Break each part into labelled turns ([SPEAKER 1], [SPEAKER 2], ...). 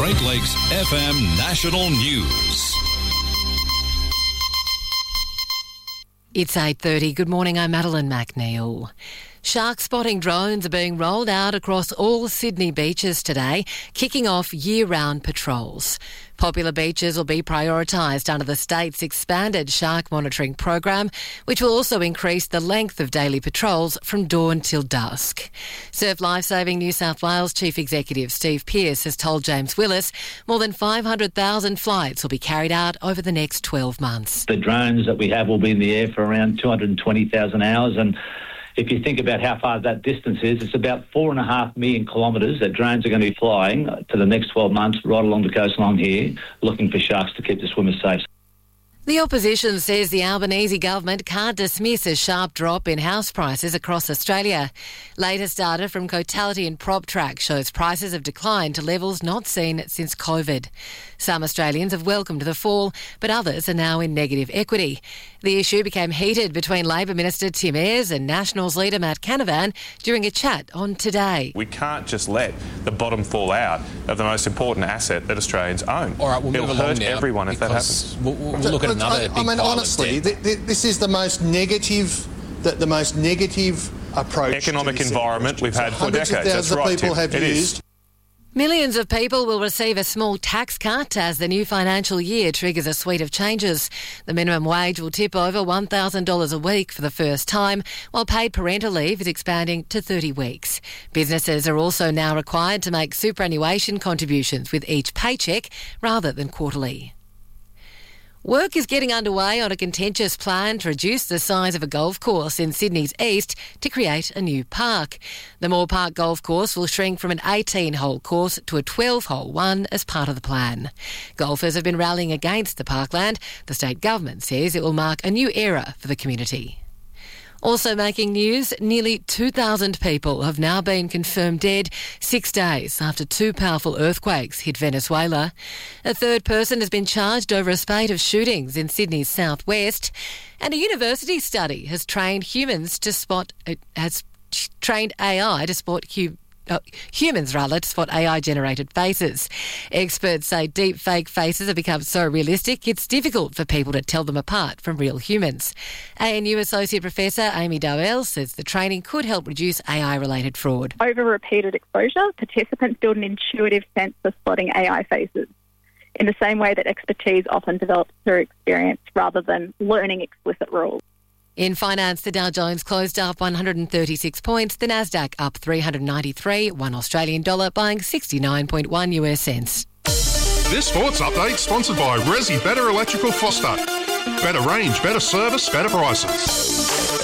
[SPEAKER 1] Great Lakes FM National News.
[SPEAKER 2] It's 8:30. Good morning, I'm Madeline McNeil. Shark spotting drones are being rolled out across all Sydney beaches today, kicking off year-round patrols. Popular beaches will be prioritised under the state's expanded shark monitoring program, which will also increase the length of daily patrols from dawn till dusk. Surf Lifesaving New South Wales Chief Executive Steve Pearce has told James Willis more than 500,000 flights will be carried out over the next 12 months.
[SPEAKER 3] The drones that we have will be in the air for around 220,000 hours, and if you think about how far that distance is, it's about 4.5 million kilometres that drones are going to be flying to the next 12 months right along the coastline here, looking for sharks to keep the swimmers safe.
[SPEAKER 2] The opposition says the Albanese government can't dismiss a sharp drop in house prices across Australia. Latest data from Cotality and PropTrack shows prices have declined to levels not seen since COVID. Some Australians have welcomed the fall, but others are now in negative equity. The issue became heated between Labor Minister Tim Ayres and Nationals leader Matt Canavan during a chat on Today.
[SPEAKER 4] We can't just let the bottom fall out of the most important asset that Australians own.
[SPEAKER 5] All right, we'll
[SPEAKER 4] It'll
[SPEAKER 5] move along
[SPEAKER 4] hurt
[SPEAKER 5] now
[SPEAKER 4] everyone if that happens.
[SPEAKER 5] We'll look at another big pile
[SPEAKER 6] honestly,
[SPEAKER 5] of debt.
[SPEAKER 6] this is the most negative approach.
[SPEAKER 4] Economic environment we've had for decades. That's right,
[SPEAKER 6] people
[SPEAKER 4] Tim.
[SPEAKER 6] have
[SPEAKER 4] It
[SPEAKER 6] used.
[SPEAKER 4] is.
[SPEAKER 2] Millions of people will receive a small tax cut as the new financial year triggers a suite of changes. The minimum wage will tip over $1,000 a week for the first time, while paid parental leave is expanding to 30 weeks. Businesses are also now required to make superannuation contributions with each paycheck rather than quarterly. Work is getting underway on a contentious plan to reduce the size of a golf course in Sydney's east to create a new park. The Moore Park Golf Course will shrink from an 18-hole course to a 12-hole one as part of the plan. Golfers have been rallying against the parkland. The state government says it will mark a new era for the community. Also making news, nearly 2,000 people have now been confirmed dead 6 days after two powerful earthquakes hit Venezuela. A third person has been charged over a spate of shootings in Sydney's southwest. And a university study has trained AI to spot humans to spot AI-generated faces. Experts say deep fake faces have become so realistic it's difficult for people to tell them apart from real humans. ANU Associate Professor Amy Dowell says the training could help reduce AI-related fraud.
[SPEAKER 7] Over repeated exposure, participants build an intuitive sense of spotting AI faces, in the same way that expertise often develops through experience rather than learning explicit rules.
[SPEAKER 2] In finance, the Dow Jones closed up 136 points, the Nasdaq up 393, $1 Australian dollar buying 69.1 US cents.
[SPEAKER 8] This sports update sponsored by Resi Better Electrical Foster. Better range, better service, better prices.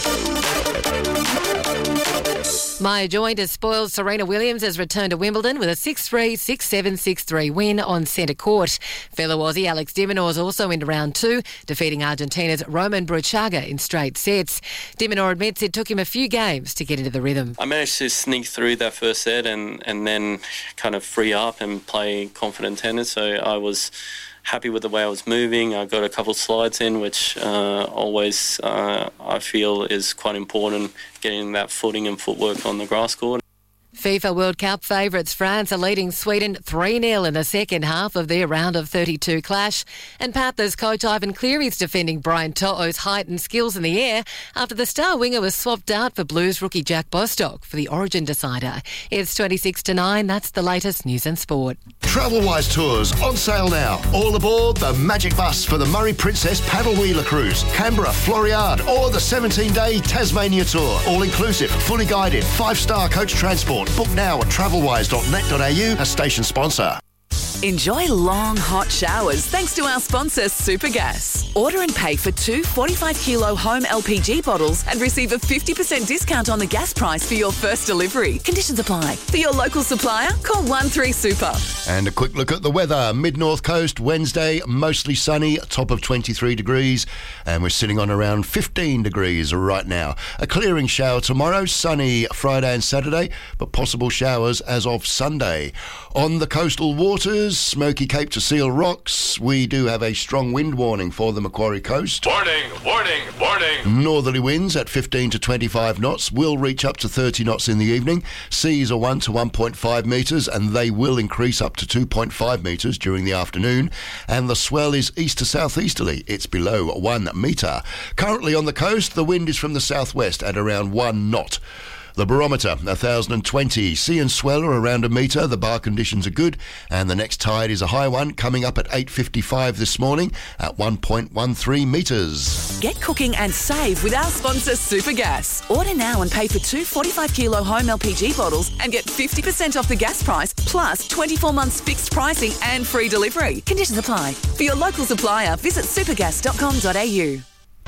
[SPEAKER 2] Maya Joint has spoiled Serena Williams has returned to Wimbledon with a 6-3, 6-7, 6-3 win on centre court. Fellow Aussie Alex de Minaur is also into round two, defeating Argentina's Roman Bruchaga in straight sets. De Minaur admits it took him a few games to get into the rhythm.
[SPEAKER 9] I managed to sneak through that first set and then kind of free up and play confident tennis, so I was happy with the way I was moving. I got a couple of slides in, which always I feel is quite important, getting that footing and footwork on the grass court.
[SPEAKER 2] FIFA World Cup favourites France are leading Sweden 3-0 in the second half of their round of 32 clash. And Panthers coach Ivan Cleary is defending Brian To'o's height and skills in the air after the star winger was swapped out for Blues rookie Jack Bostock for the Origin decider. It's 26-9. That's the latest news and sport.
[SPEAKER 10] Travelwise Tours on sale now. All aboard the Magic Bus for the Murray Princess Paddle Wheeler Cruise, Canberra, Floriade, or the 17-day Tasmania Tour. All inclusive, fully guided, 5-star coach transport. Book now at travelwise.net.au, a station sponsor.
[SPEAKER 11] Enjoy long, hot showers thanks to our sponsor, Supergas. Order and pay for two 45-kilo home LPG bottles and receive a 50% discount on the gas price for your first delivery. Conditions apply. For your local supplier, call 13Super.
[SPEAKER 10] And a quick look at the weather. Mid-North Coast, Wednesday, mostly sunny, top of 23 degrees. And we're sitting on around 15 degrees right now. A clearing shower tomorrow, sunny Friday and Saturday, but possible showers as of Sunday. On the coastal waters, Smoky Cape to Seal Rocks, we do have a strong wind warning for the Macquarie Coast.
[SPEAKER 8] Warning, warning, warning.
[SPEAKER 10] Northerly winds at 15 to 25 knots will reach up to 30 knots in the evening. Seas are 1 to 1.5 metres and they will increase up up to 2.5 metres during the afternoon, and the swell is east to southeasterly. It's below 1 metre. Currently on the coast, the wind is from the southwest at around 1 knot. The barometer, 1,020. Sea and swell are around 1 metre. The bar conditions are good. And the next tide is a high one, coming up at 8:55 this morning at 1.13 metres.
[SPEAKER 11] Get cooking and save with our sponsor, Supergas. Order now and pay for 2 45-kilo home LPG bottles and get 50% off the gas price, plus 24 months fixed pricing and free delivery. Conditions apply. For your local supplier, visit supergas.com.au.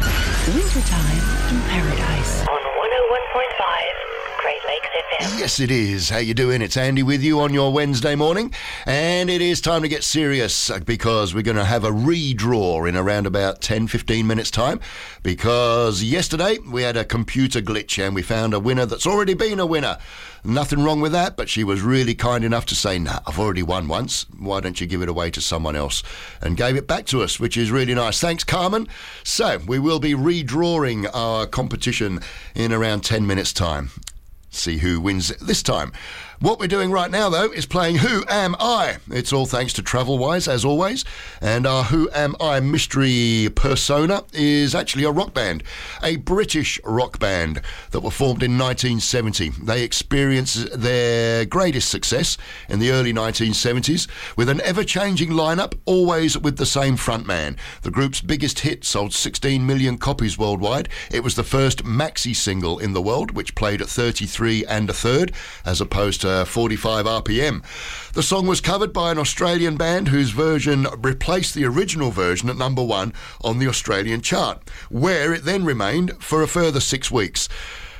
[SPEAKER 12] Wintertime in paradise. On 101.5. Great Lakes FM.
[SPEAKER 10] Yes, it is. How you doing? It's Andy with you on your Wednesday morning. And it is time to get serious because we're going to have a redraw in around about 10-15 minutes' time, because yesterday we had a computer glitch and we found a winner that's already been a winner. Nothing wrong with that, but she was really kind enough to say, nah, I've already won once. Why don't you give it away to someone else? And gave it back to us, which is really nice. Thanks, Carmen. So we will be redrawing our competition in around 10 minutes' time. See who wins this time. What we're doing right now, though, is playing Who Am I? It's all thanks to Travelwise, as always. And our Who Am I mystery persona is actually a rock band, a British rock band that were formed in 1970. They experienced their greatest success in the early 1970s with an ever-changing lineup, always with the same frontman. The group's biggest hit sold 16 million copies worldwide. It was the first maxi single in the world, which played at 33 1/3, as opposed to 45 RPM. The song was covered by an Australian band whose version replaced the original version at number 1 on the Australian chart, where it then remained for a further 6 weeks.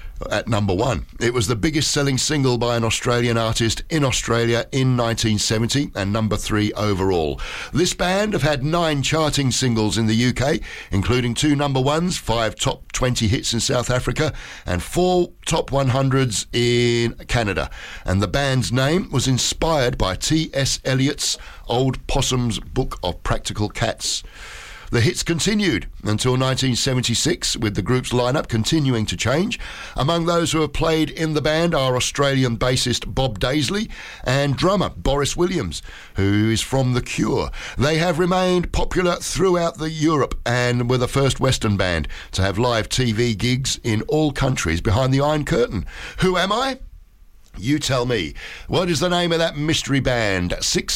[SPEAKER 10] At number 1. It was the biggest selling single by an Australian artist in Australia in 1970 and number 3 overall. This band have had 9 charting singles in the UK, including 2 number 1s, 5 top 20 hits in South Africa and 4 top 100s in Canada. And the band's name was inspired by T.S. Eliot's Old Possum's Book of Practical Cats. The hits continued until 1976, with the group's lineup continuing to change. Among those who have played in the band are Australian bassist Bob Daisley and drummer Boris Williams, who is from The Cure. They have remained popular throughout Europe and were the first Western band to have live TV gigs in all countries behind the Iron Curtain. Who am I? You tell me. What is the name of that mystery band?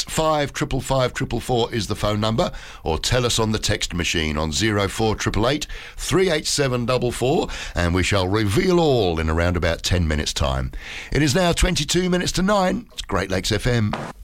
[SPEAKER 10] 655554 is the phone number, or tell us on the text machine on 04888 38744, and we shall reveal all in around about 10 minutes' time. It is now 22 minutes to 9. It's Great Lakes FM.